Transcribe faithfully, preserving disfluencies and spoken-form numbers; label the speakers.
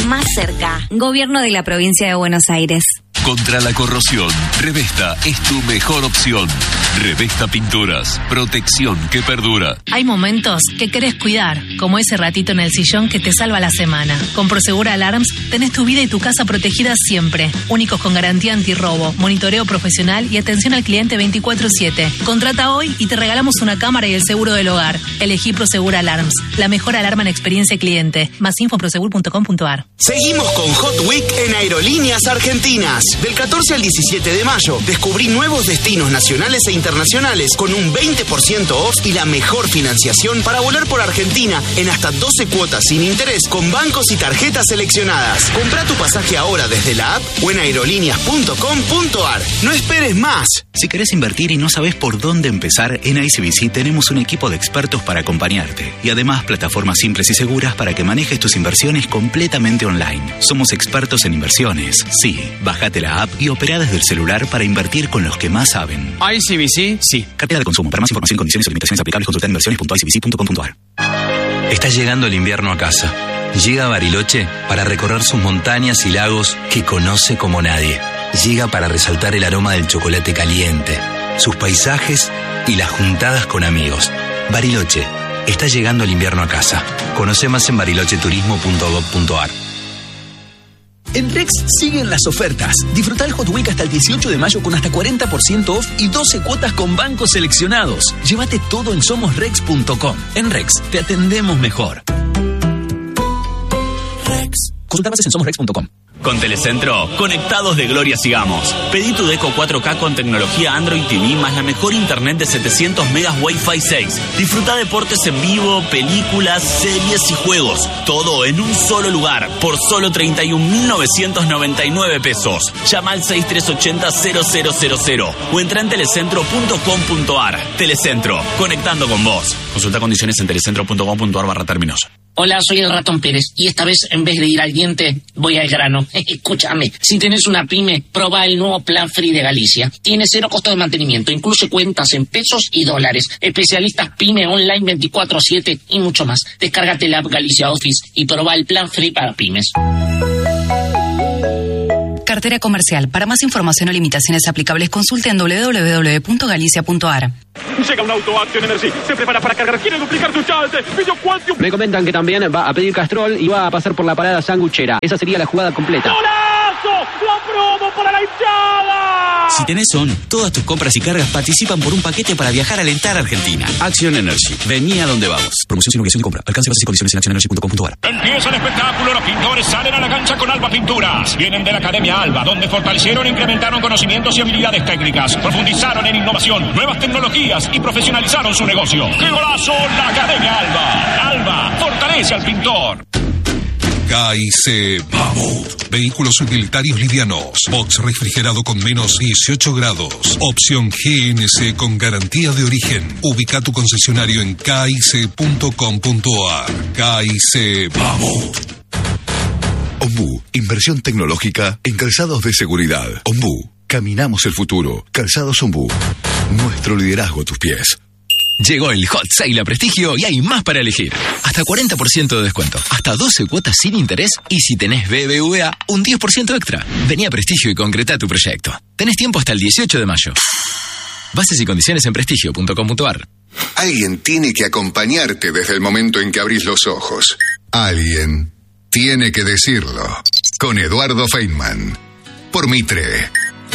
Speaker 1: más cerca. Gobierno de la Provincia de Buenos Aires.
Speaker 2: Contra la corrosión, Revesta es tu mejor opción. Revesta Pinturas, protección que perdura.
Speaker 3: Hay momentos que querés cuidar, como ese ratito en el sillón que te salva la semana. Con Prosegur Alarms tenés tu vida y tu casa protegida siempre. Únicos con garantía antirrobo, monitoreo profesional y atención al cliente veinticuatro siete. Contrata hoy y te regalamos una cámara y el seguro del hogar. Elegí Prosegur Alarms, la mejor alarma en experiencia cliente. Más info en prosegur punto com punto ar.
Speaker 4: Seguimos con Hot Week en Aerolíneas Argentinas. Del catorce al diecisiete de mayo, descubrí nuevos destinos nacionales e internacionales con un veinte por ciento off y la mejor financiación para volar por Argentina en hasta doce cuotas sin interés con bancos y tarjetas seleccionadas. Comprá tu pasaje ahora desde la app o en aerolíneas punto com punto ar. No esperes más.
Speaker 5: Si querés invertir y no sabés por dónde empezar, en I C B C tenemos un equipo de expertos para acompañarte. Y además, plataformas simples y seguras para que manejes tus inversiones completamente online. Somos expertos en inversiones. Sí, bájate la app y opera desde el celular para invertir con los que más saben.
Speaker 6: I C B C, sí.
Speaker 5: Cartera de consumo. Para más información, condiciones y limitaciones aplicables, consulta en inversiones punto i c b c punto com punto ar.
Speaker 7: Está llegando el invierno a casa. Llega a Bariloche para recorrer sus montañas y lagos que conoce como nadie. Llega para resaltar el aroma del chocolate caliente, sus paisajes y las juntadas con amigos. Bariloche, está llegando el invierno a casa. Conoce más en bariloche turismo punto gob punto ar.
Speaker 8: En Rex siguen las ofertas. Disfruta el Hot Week hasta el dieciocho de mayo con hasta cuarenta por ciento off y doce cuotas con bancos seleccionados. Llévate todo en somos rex punto com. En Rex te atendemos mejor. Rex. Consulta bases en somos rex punto com.
Speaker 9: Con Telecentro, conectados de gloria sigamos. Pedí tu Deco cuatro K con tecnología Android T V más la mejor internet de setecientos megas Wi-Fi seis. Disfruta deportes en vivo, películas, series y juegos. Todo en un solo lugar, por solo treinta y un mil novecientos noventa y nueve pesos. Llama al seis tres ocho cero cero cero cero cero o entra en telecentro punto com punto ar. Telecentro, conectando con vos. Consulta condiciones en telecentro punto com punto ar barra términos.
Speaker 10: Hola, soy el Ratón Pérez y esta vez en vez de ir al diente voy al grano. Escúchame, si tenés una pyme, probá el nuevo Plan Free de Galicia. Tiene cero costo de mantenimiento, incluye cuentas en pesos y dólares, especialistas pyme online veinticuatro siete y mucho más. Descárgate la app Galicia Office y probá el Plan Free para pymes.
Speaker 11: Cartera comercial. Para más información o limitaciones aplicables, consulte en doble u doble u doble u punto galicia punto ar.
Speaker 12: Llega un auto Action Energy, se prepara para cargar, quiere duplicar su chance.
Speaker 13: Me comentan que también va a pedir Castrol y va a pasar por la parada sanguchera. Esa sería la jugada completa.
Speaker 12: ¡Golazo! ¡La promo para la hinchada!
Speaker 9: Si tenés ON, todas tus compras y cargas participan por un paquete para viajar a alentar a Argentina. Action Energy, vení a donde vamos. Promoción sin obligación de compra. Alcance bases y condiciones en action energy punto com punto ar.
Speaker 12: Empieza el espectáculo, los pintores salen a la cancha con Alba Pinturas. Vienen de la Academia Alba, donde fortalecieron e incrementaron conocimientos y habilidades técnicas. Profundizaron en innovación, nuevas tecnologías y profesionalizaron su negocio. ¡Qué golazo! La Academia Alba. Alba, fortalece al pintor.
Speaker 14: K I C Mammoth. Vehículos utilitarios livianos. Box refrigerado con menos dieciocho grados. Opción G N C con garantía de origen. Ubica tu concesionario en k i c punto com punto ar. K I C Mammoth.
Speaker 15: Ombú, inversión tecnológica en calzados de seguridad. Ombú, caminamos el futuro. Calzados Ombú. Nuestro liderazgo a tus pies.
Speaker 16: Llegó el Hot Sale a Prestigio y hay más para elegir. Hasta cuarenta por ciento de descuento, hasta doce cuotas sin interés y si tenés B B V A, un diez por ciento extra. Vení a Prestigio y concreta tu proyecto. Tenés tiempo hasta el dieciocho de mayo. Bases y condiciones en prestigio punto com punto ar.
Speaker 17: Alguien tiene que acompañarte desde el momento en que abrís los ojos. Alguien tiene que decirlo. Con Eduardo Feynman. Por Mitre.